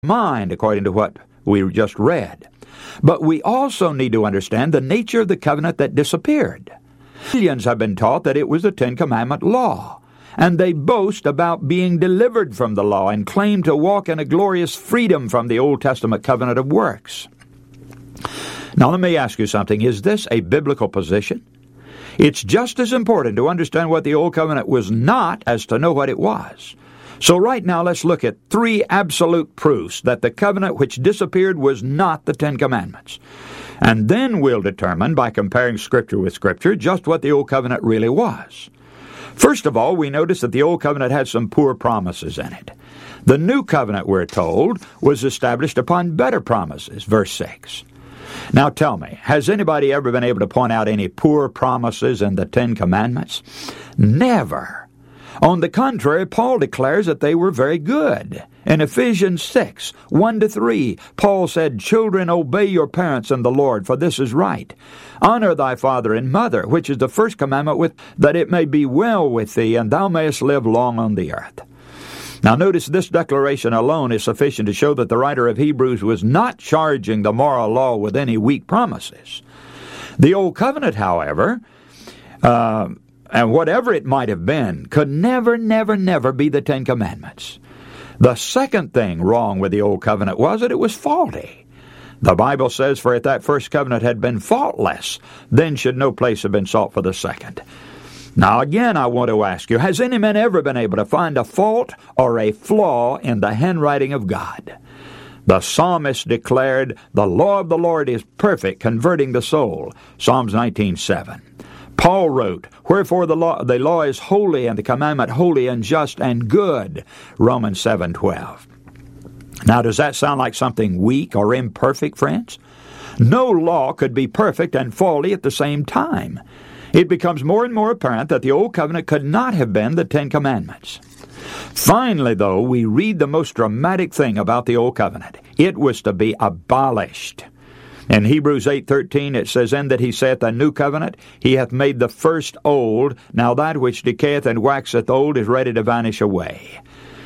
mind, according to what we just read. But we also need to understand the nature of the covenant that disappeared. Millions have been taught that it was the Ten Commandment law, and they boast about being delivered from the law and claim to walk in a glorious freedom from the Old Testament covenant of works. Now let me ask you something. Is this a biblical position? It's just as important to understand what the Old Covenant was not as to know what it was. So right now let's look at 3 absolute proofs that the covenant which disappeared was not the Ten Commandments. And then we'll determine, by comparing Scripture with Scripture, just what the Old Covenant really was. First of all, we notice that the Old Covenant had some poor promises in it. The New Covenant, we're told, was established upon better promises, verse 6. Now tell me, has anybody ever been able to point out any poor promises in the Ten Commandments? Never. On the contrary, Paul declares that they were very good. In Ephesians 6, 1-3, Paul said, "Children, obey your parents in the Lord, for this is right. Honor thy father and mother, which is the first commandment, that it may be well with thee, and thou mayest live long on the earth." Now notice this declaration alone is sufficient to show that the writer of Hebrews was not charging the moral law with any weak promises. The Old Covenant, however, and whatever it might have been, could never be the Ten Commandments. The second thing wrong with the Old Covenant was that it was faulty. The Bible says, "For if that first covenant had been faultless, then should no place have been sought for the second." Now again, I want to ask you, has any man ever been able to find a fault or a flaw in the handwriting of God? The psalmist declared, "The law of the Lord is perfect, converting the soul," Psalms 19:7. Paul wrote, "Wherefore the law is holy, and the commandment holy and just and good," Romans 7:12. Now, does that sound like something weak or imperfect, friends? No law could be perfect and faulty at the same time. It becomes more and more apparent that the Old Covenant could not have been the Ten Commandments. Finally, though, we read the most dramatic thing about the Old Covenant. It was to be abolished. In Hebrews 8:13 it says, "In that he saith a new covenant, he hath made the first old. Now that which decayeth and waxeth old is ready to vanish away."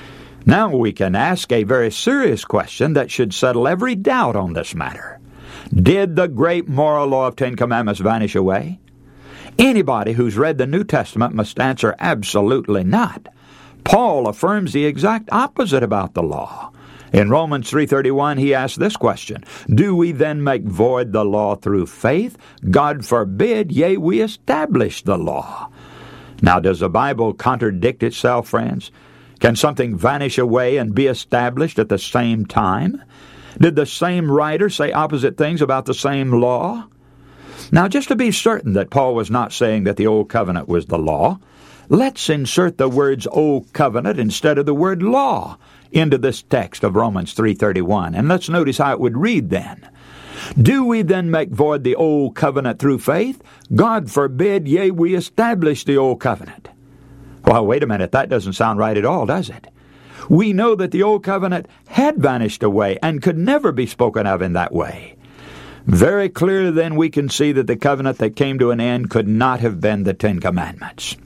Now we can ask a very serious question that should settle every doubt on this matter. Did the great moral law of 10 Commandments vanish away? Anybody who's read the New Testament must answer absolutely not. Paul affirms the exact opposite about the law. In Romans 3:31, he asks this question, "Do we then make void the law through faith? God forbid, yea, we establish the law." Now, does the Bible contradict itself, friends? Can something vanish away and be established at the same time? Did the same writer say opposite things about the same law? Now, just to be certain that Paul was not saying that the Old Covenant was the law, let's insert the words Old Covenant instead of the word law into this text of Romans 3:31. And let's notice how it would read then. "Do we then make void the Old Covenant through faith? God forbid, yea, we establish the Old Covenant." Well, wait a minute, that doesn't sound right at all, does it? We know that the Old Covenant had vanished away and could never be spoken of in that way. Very clearly then we can see that the covenant that came to an end could not have been the 10 Commandments.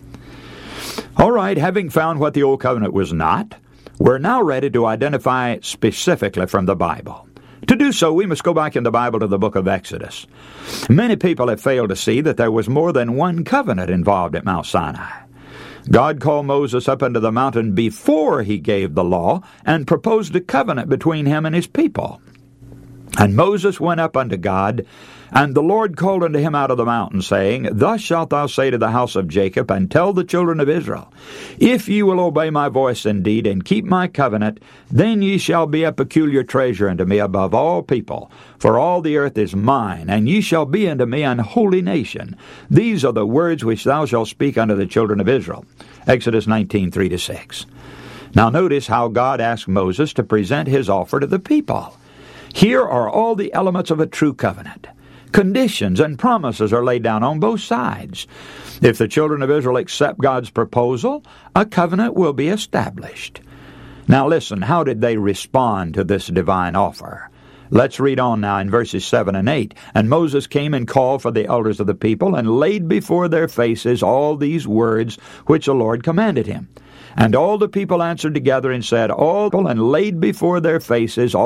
All right, having found what the Old Covenant was not, we're now ready to identify specifically from the Bible. To do so, we must go back in the Bible to the book of Exodus. Many people have failed to see that there was more than one covenant involved at Mount Sinai. God called Moses up into the mountain before he gave the law and proposed a covenant between him and his people. And Moses went up unto God, and the Lord called unto him out of the mountain, saying, "Thus shalt thou say to the house of Jacob, and tell the children of Israel, If ye will obey my voice indeed, and keep my covenant, then ye shall be a peculiar treasure unto me above all people. For all the earth is mine, and ye shall be unto me an holy nation. These are the words which thou shalt speak unto the children of Israel." Exodus 19:3-6. Now notice how God asked Moses to present his offer to the people. Here are all the elements of a true covenant. Conditions and promises are laid down on both sides. If the children of Israel accept God's proposal, a covenant will be established. Now listen, how did they respond to this divine offer? Let's read on now in verses 7 and 8. "And Moses came and called for the elders of the people, and laid before their faces all these words which the Lord commanded him. And all the people answered together and said, and laid before their faces all